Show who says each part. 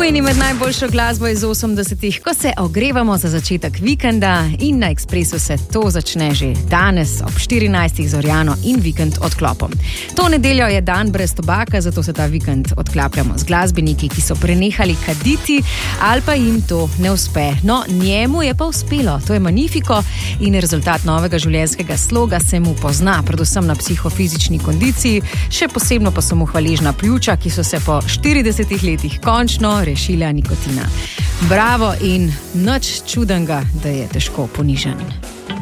Speaker 1: Queeni med najboljšo glasbo iz 80-ih, ko se ogrevamo za začetek vikenda in na Ekspresu se to začne že danes ob 14. z Orjano in vikend odklopom. To nedeljo je dan brez tobaka, zato se ta vikend odklapljamo z glasbeniki, ki so prenehali kaditi ali pa jim to ne uspe. No, njemu je pa uspelo, to je Magnifico in rezultat novega življenjskega sloga se mu pozna, predvsem na psihofizični kondiciji, še posebno pa so mu hvaležna pljuča, ki so se po 40 letih končno rešila nikotina. Bravo in nič čudenega, da je težko ponižen.